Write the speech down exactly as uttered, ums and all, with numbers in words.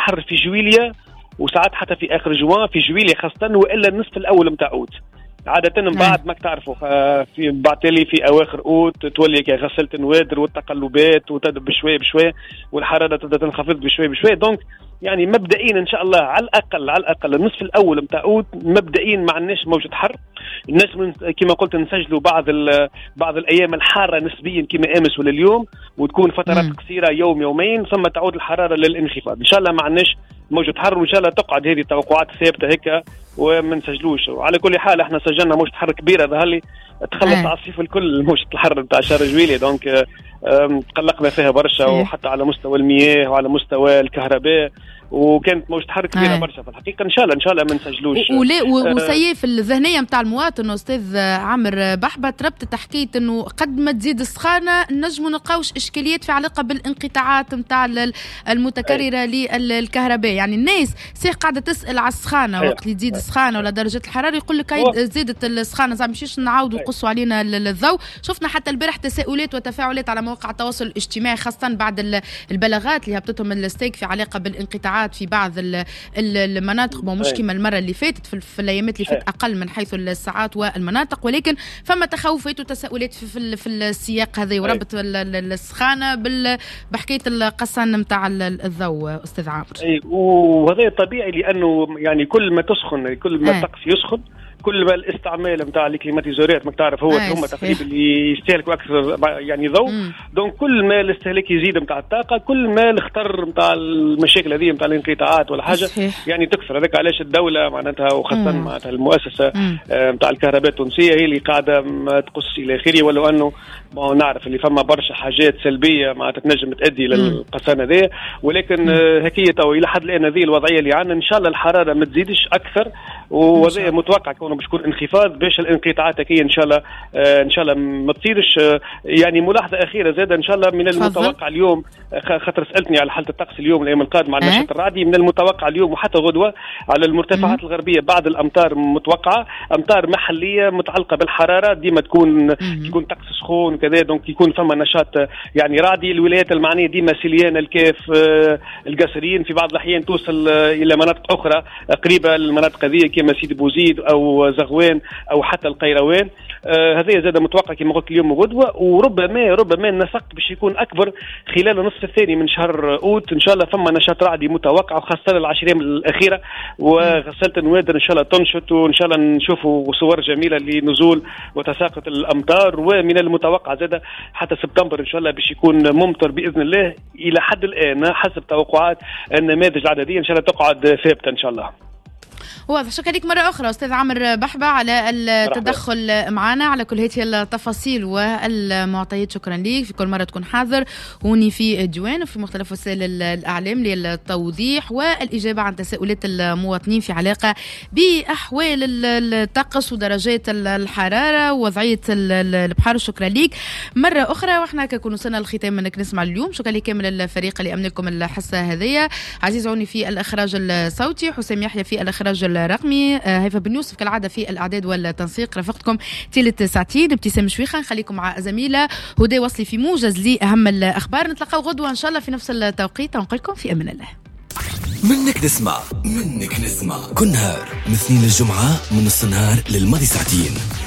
حر في جويليا وساعات حتى في اخر جوان في جويليا خاصه، والا النصف الاول نتاع اوت عادة من بعد ما تعرفوا في بعتلي في أواخر أوت تولي غسلت النوادر والتقلبات وتبدأ بشوية بشوية والحرارة تبدأ تنخفض بشوية بشوية. دونك يعني مبدئيا إن شاء الله على الأقل على الأقل النصف الأول متاع أوت مبدئيا ما عندناش موجة حر. الناس من كما قلت نسجلوا بعض بعض الأيام الحارة نسبيا كما أمس ولا اليوم، وتكون فترات م. قصيرة يوم يومين ثم تعود الحرارة للانخفاض. إن شاء الله ما عندناش موجة حر وإن شاء الله تقعد هذه التوقعات ثابتة هيك وما نسجلوش. وعلى كل حال احنا سجلنا موجة حر كبيرة ظهر لي تخلص على الصيف الكل موجة الحر بتاع شهر جويلية. دونك تقلقنا فيها برشا وحتى على مستوى المياه وعلى مستوى الكهرباء، وكانت موجة حر كبيرة هاي. برشا في الحقيقة. إن شاء الله إن شاء الله ما نسجلوش. ولا وسيء في الذهنية متاع المواطن أستاذ عامر بحبة ربط تحكيت إنه قد ما تزيد السخانة نجموا نلقاوش إشكاليات في علاقة بالانقطاعات متاع المتكررة للكهرباء. يعني الناس سي قاعدة تسأل على السخانة وقت اللي تزيد السخانة ولا درجة الحرارة يقول لك زادت السخانة زعما مشيش نعاودوا نقصوا علينا الضوء. شفنا حتى البارح تساؤلات وتفاعلات على مواقع التواصل الاجتماعي خاصة بعد البلاغات اللي هبطتهم الستيك في علاقة بالانقطاعات في بعض المناطق. مش كما المرة اللي فاتت في الأيامات اللي فاتت أقل من حيث الساعات والمناطق، ولكن فما تخوفات وتساؤلات في, في السياق هذا وربط السخانة بحكاية القصان متاع الضوء أستاذ عامر. أي وهذا طبيعي لأنه يعني كل ما تسخن كل ما الطقس يسخن كل ما الاستعمال نتاع الكليماتيزورات ما تعرف هو هم تقريبا اللي يستهلكوا اكثر يعني ضوء. دونك كل ما الاستهلاك يزيد نتاع الطاقه كل ما الخطر نتاع المشاكل هذه نتاع الانقطاعات ولا حاجه يعني تكثر. هذاك علاش الدوله معناتها وخاصه معناتها المؤسسه نتاع الكهرباء التونسيه هي اللي قاعده تقص الى اخره، ولو انه ما نعرف اللي فما برشا حاجات سلبيه معناتها تنجم تؤدي للقصان هذا، ولكن هكيه تو الى حد الان هذه الوضعيه اللي عندنا. ان شاء الله الحراره ما تزيدش اكثر وهذا متوقع كونه باش تكون انخفاض باش الانقطاعات هكيه ان شاء الله آه ان شاء الله ما تصيرش. آه يعني ملاحظه اخيره زاده ان شاء الله من المتوقع اليوم خاطر سالتني على حاله الطقس اليوم الايام القادمه على النشاط الرعدي، من المتوقع اليوم وحتى غدوه على المرتفعات الغربيه بعض الامطار متوقعه، امطار محليه متعلقه بالحراره ديما تكون يكون طقس سخون وكذا. دونك يكون فما نشاط يعني رعدي. الولايات المعنيه ديما سليان الكاف آه القصريين في بعض الاحيان توصل آه الى مناطق اخرى قريبه للمناطق هذه كما سيدي بوزيد او زغوان او حتى القيروان. آه هذا زاد متوقع كما قلت اليوم وغدوه، وربما ربما النسق باش يكون اكبر خلال النصف الثاني من شهر اوت. ان شاء الله فما نشاط رعدي متوقع وخاصه العشرين الاخيره وغسالة النوادر ان شاء الله تنشط، وان شاء الله نشوفوا صور جميله لنزول وتساقط الامطار. ومن المتوقع زاد حتى سبتمبر ان شاء الله باش يكون ممطر باذن الله. الى حد الان حسب توقعات النماذج العدديه ان شاء الله تقعد ثابته ان شاء الله. واضح. شكرا لك مرة أخرى أستاذ عامر بحبة على التدخل معنا على كل هذه التفاصيل والمعطيات. شكرا لك في كل مرة تكون حاضر هوني في جوان وفي مختلف وسائل الإعلام للتوضيح والإجابة عن تساؤلات المواطنين في علاقة بأحوال الطقس ودرجات الحرارة ووضعية البحر. شكرا لك مرة أخرى. وإحنا كنكون وصلنا للختام منك نسمع اليوم. شكرا لك كامل الفريق اللي أمن لكم الحصة هذه. عزيز عوني في الإخراج الصوتي، حسام يحيى في الإخراج الرقمي، هيفا بن يوسف كالعادة في الإعداد والتنسيق. رافقتكم ثلاث ساعتين ابتسام شويخة. نخليكم مع زميلة هدى وصلي في موجز لأهم الأخبار. نتلقاو غدوة إن شاء الله في نفس التوقيت ونقول لكم في أمان الله. منك نسمع منك نسمع كل نهار من اثنين للجمعة من نص النهار للماضي ساعتين.